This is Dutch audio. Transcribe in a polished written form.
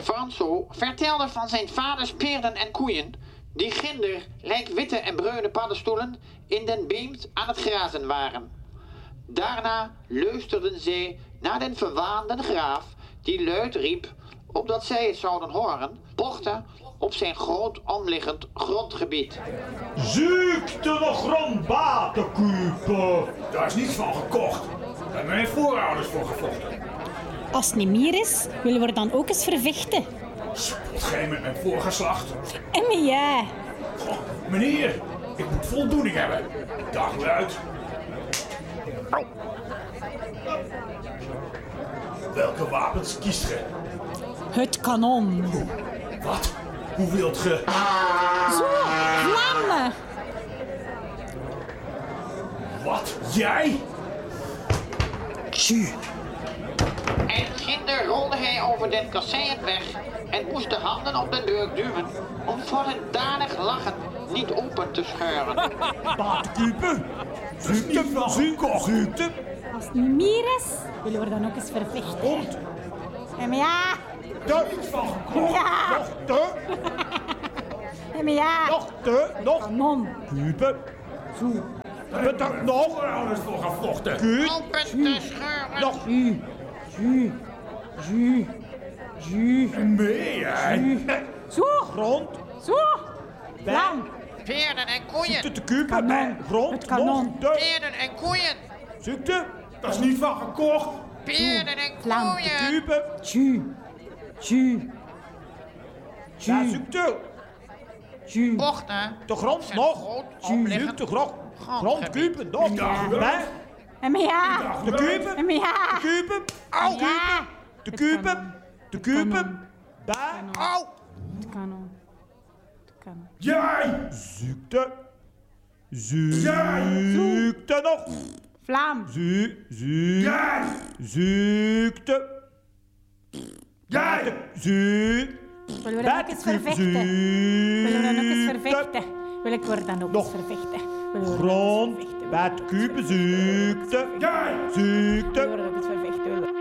Franso vertelde van zijn vaders paarden en koeien, die ginder, lijk witte en bruine paddenstoelen, in den beemd aan het grazen waren. Daarna luisterden zij naar den verwaanden graaf, die luid riep, opdat zij het zouden horen, pochten op zijn groot omliggend grondgebied. Zoek de grondbatenkuipen. Daar is niets van gekocht. Daar hebben mijn voorouders voor gevochten. Als het niet meer is, willen we er dan ook eens vervechten. Spot gij met mijn voorgeslacht? En ja, Goh, meneer, ik moet voldoening hebben. Dag luid. Welke wapens kiest ge? het kanon. Wat? Hoe wilt ge? Zo, vlammen. Wat? Jij? Tju. En ginder rolde hij over den kasseien weg en moest de handen op de deur duwen om voor een danig lachen niet open te scheuren. Batenkuipen. Zoekte, zoekte. Als het niet meer is, willen we er dan ook eens vervechten. Komt. En ja, De. ja, Nog de. en ja. Nog de. Nog. Kanon. Kuipen. Zo. Daar hebben mijn Nog. voorouders voor gevochten. Kuit. Open te scheuren. Nog. En mee, jij? Zo, Grond. zo. Vlam. Paarden en koeien. Zoekte te kuipen. Kanon. Grond. Het kanon. Nog de. Paarden en koeien. Zoekte. Dat is niet van gekocht. Paarden en Vlam. koeien. Kuipen. Ja, zoekte. Bochten. De grond Zijn nog. groot omliggend Zoekte grond. Grond kuipen. Nog. Dag luid. Bij. En ja, De kuipen. en ja. Kuipen. Ja. De kuipen. De kuipen. Bij. Au! Het kanon. Het kanon. Jij! Zoekte. Zoekte nog. Vlam. Jij! Zoekte. Jij! Willen we dan ook eens vervechten? Willen we dan ook eens vervechten? Wil ik er dan ook eens Nog. vervechten? Willen we dan ook eens Grond. vervechten? Bij het kuipen. Zoekte. Jij! Zoekte. Willen we dan ook eens vervechten?